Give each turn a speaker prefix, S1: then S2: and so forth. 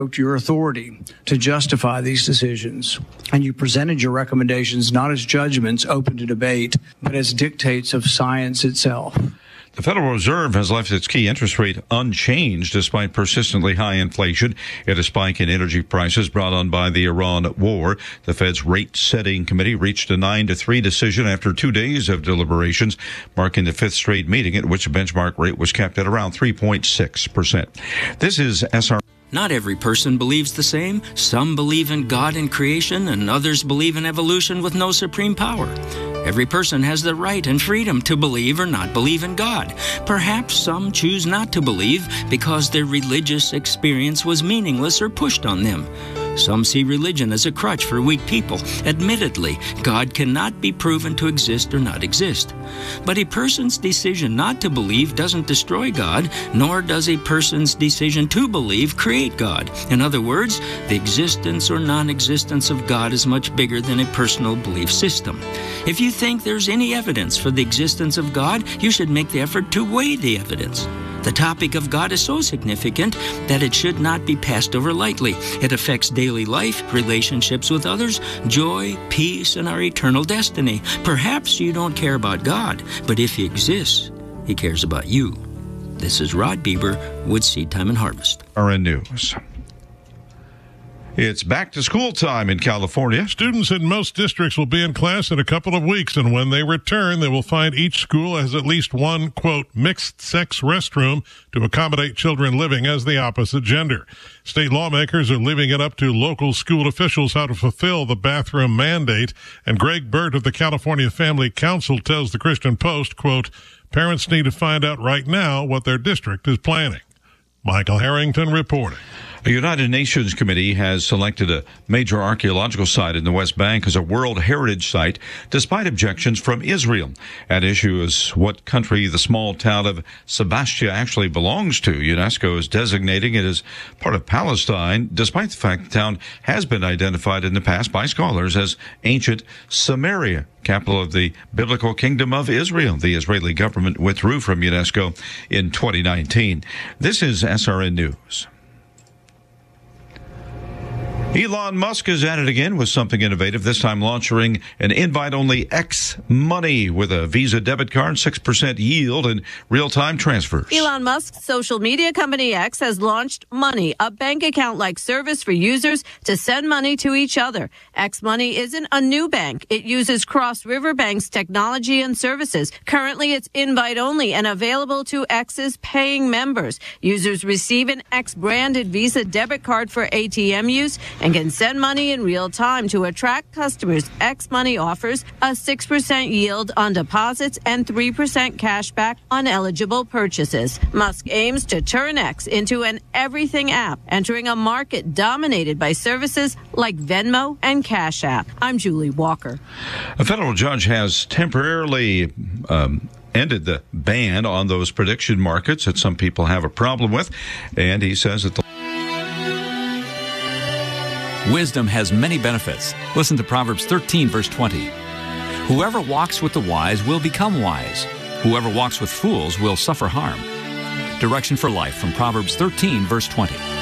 S1: your authority to justify these decisions, and you presented your recommendations not as judgments open to debate, but as dictates of science itself.
S2: The Federal Reserve has left its key interest rate unchanged despite persistently high inflation and a spike in energy prices brought on by the Iran war. The Fed's rate-setting committee reached a 9-3 decision after 2 days of deliberations, marking the fifth straight meeting at which the benchmark rate was kept at around 3.6%. This is SR.
S3: Not every person believes the same. Some believe in God and creation, and others believe in evolution with no supreme power. Every person has the right and freedom to believe or not believe in God. Perhaps some choose not to believe because their religious experience was meaningless or pushed on them. Some see religion as a crutch for weak people. Admittedly, God cannot be proven to exist or not exist. But a person's decision not to believe doesn't destroy God, nor does a person's decision to believe create God. In other words, the existence or non-existence of God is much bigger than a personal belief system. If you think there's any evidence for the existence of God, you should make the effort to weigh the evidence. The topic of God is so significant that it should not be passed over lightly. It affects daily life, relationships with others, joy, peace, and our eternal destiny. Perhaps you don't care about God, but if He exists, He cares about you. This is Rod Bieber with Seed Time and Harvest.
S2: RN News. It's back to school time in California.
S4: Students in most districts will be in class in a couple of weeks, and when they return, they will find each school has at least one, quote, mixed-sex restroom to accommodate children living as the opposite gender. State lawmakers are leaving it up to local school officials how to fulfill the bathroom mandate, and Greg Burt of the California Family Council tells the Christian Post, quote, parents need to find out right now what their district is planning. Michael Harrington reporting.
S2: A United Nations committee has selected a major archaeological site in the West Bank as a World Heritage Site, despite objections from Israel. At issue is what country the small town of Sebastia actually belongs to. UNESCO is designating it as part of Palestine, despite the fact the town has been identified in the past by scholars as ancient Samaria, capital of the biblical kingdom of Israel. The Israeli government withdrew from UNESCO in 2019. This is SRN News. Elon Musk is at it again with something innovative, this time launching an invite-only X Money with a Visa debit card, 6% yield, and real-time transfers.
S5: Elon Musk's social media company X has launched Money, a bank account-like service for users to send money to each other. X Money isn't a new bank. It uses Cross River Bank's technology and services. Currently, it's invite-only and available to X's paying members. Users receive an X-branded Visa debit card for ATM use and can send money in real time. To attract customers, X Money offers a 6% yield on deposits and 3% cash back on eligible purchases. Musk aims to turn X into an everything app, entering a market dominated by services like Venmo and Cash App. I'm Julie Walker.
S2: A federal judge has temporarily ended the ban on those prediction markets that some people have a problem with, and he says that the
S6: wisdom has many benefits. Listen to Proverbs 13, verse 20. Whoever walks with the wise will become wise. Whoever walks with fools will suffer harm. Direction for life from Proverbs 13, verse 20.